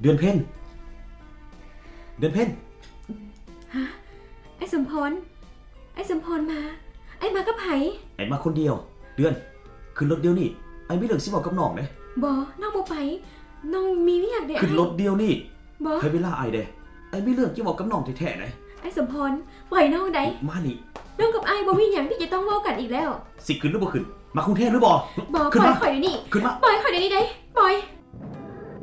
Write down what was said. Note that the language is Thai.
เดือนเพ็ญฮะไอ้สมพรมาไอ้มากับไผไอ้มาคนเดียวเดือนขึ้นรถเดียวนี่ไอ้ไม่เลิกสิบอกกับน้องเด้บ่น้องบ่ไปน้องมีเวียกเด้ขึ้นรถเดียวนี่บ่ให้เวลาไอ้เด้ไอ้ไม่เลิกสิบอกกับน้องแท้ๆเด้ไอ้สมพรปล่อยน้องได้มานี่น้องกับไอ้บ่มีหยังที่จะต้องเว้ากันอีกแล้วสิขึ้นหรือบ่ขึ้นมากรุงเทพหรือบ่ปล่อยข่อยเดี๋ยวนี้ปล่อยข่อยเดี๋ยวนี้ได้ปล่อย